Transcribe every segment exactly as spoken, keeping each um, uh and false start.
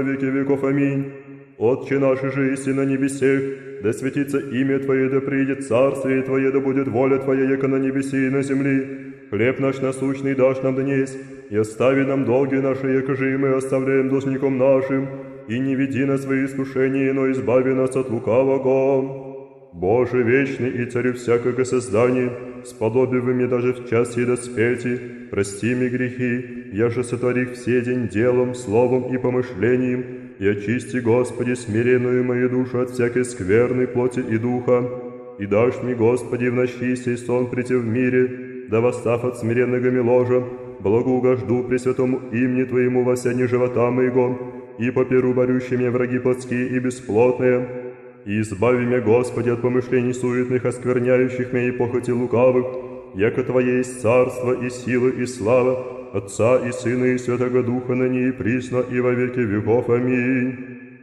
веки веков. Аминь. Отче наш же иси на небесех, да светится имя Твое, да придет царствие Твое, да будет воля Твоя, яко на небесе и на земли. Хлеб наш насущный дашь нам днесь, и остави нам долги наши, яко же и мы оставляем должником нашим, и не веди нас в свои искушения, но избави нас от лукавого. Боже вечный и царю всякого создания, сподоби вы мне даже в час сей доспети, прости мне грехи, я же сотворих все день делом, словом и помышлением, и очисти, Господи, смиренную мою душу от всякой скверной плоти и духа, и дашь мне, Господи, в ночи сей сон прийти в мире, да восстав от смиренного ложа, благоугожду пресвятому имени Твоему во сядни живота моего, и поперу борющие меня враги плотские и бесплотные, и избави меня, Господи, от помышлений суетных, оскверняющих меня и похоти лукавых, яко Твое есть царство и сила и слава, Отца и Сына и Святого Духа, ныне и присно и во веки веков. Аминь.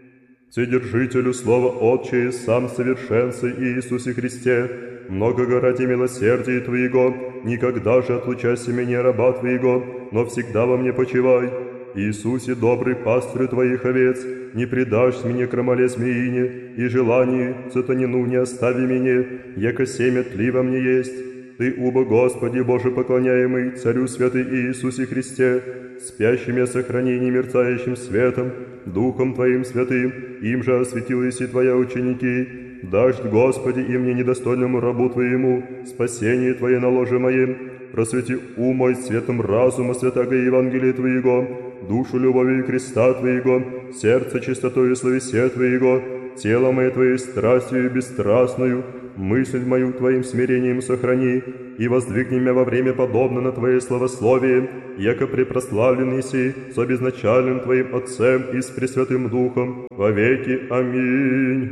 Вседержителю слова Отче, сам совершенствуй Иисусе Христе, много ради милосердия Твоего, никогда же отлучайся меня, раба Твоего, но всегда во мне почивай. Иисусе, добрый пастырь Твоих овец, не предашь мне крамоле смеине, и желание сатанину не остави меня, яко семя тли во мне есть. Ты, убо Господи, Боже поклоняемый, Царю святый Иисусе Христе, спящим я сохрани немерцающим светом, Духом Твоим святым, им же осветилась и Твоя ученики. Дашь, Господи, и мне недостойному рабу Твоему, спасение Твое на ложе моем, просвети ум мой светом разума святого Евангелия Твоего, душу любовью креста Твоего, сердце чистотою словесе Твоего, тело мое Твоей страстью бесстрастную, мысль мою Твоим смирением сохрани, и воздвигни меня во время подобно на Твое славословие, яко препрославленный сей с обезначальным Твоим Отцем и с Пресвятым Духом во веки. Аминь.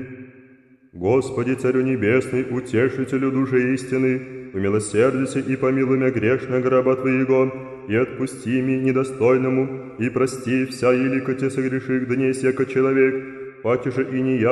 Господи, Царю Небесный, Утешителю души истины, умилосердися и помилуй меня грешного раба Твоего, и отпусти мне недостойному, и прости вся еликоте согреших днесь, яко человек, паче же и не я,